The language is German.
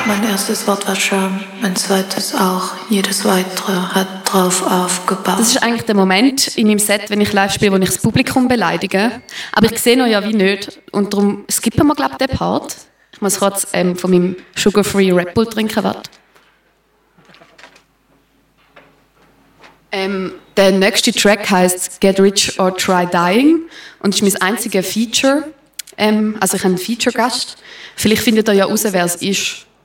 Mein erstes Wort war Scham, mein zweites auch. Jedes weitere hat drauf aufgebaut. Das ist eigentlich der Moment in meinem Set, wenn ich live spiele, wo ich das Publikum beleidige. Aber ich sehe noch ja wie nicht. Und darum skippen wir, glaube ich, den Part. Ich muss kurz von meinem Sugar-Free Red Bull trinken. Warte. Der nächste Track heisst «Get Rich or Try Dying» und ist mein einziges Feature. Also ich habe einen Feature-Gast. Vielleicht findet ihr ja raus, wer es ist.